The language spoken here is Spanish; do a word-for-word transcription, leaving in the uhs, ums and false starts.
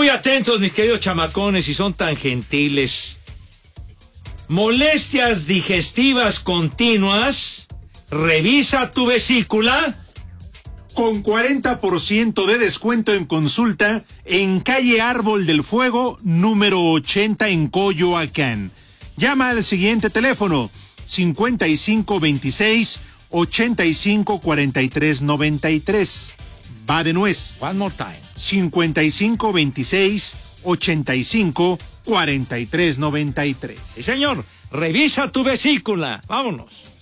muy atentos, mis queridos chamacones, y son tan gentiles. Molestias digestivas continuas, revisa tu vesícula. Con cuarenta por ciento de descuento en consulta en calle Árbol del Fuego, número ochenta en Coyoacán. Llama al siguiente teléfono, cincuenta y cinco veintiséis, ochenta y cinco cuarenta y tres noventa y tres. Va de nuez. One more time. cincuenta y cinco veintiséis, ochenta y cinco cuarenta y tres noventa y tres. Sí, señor, revisa tu vesícula. Vámonos.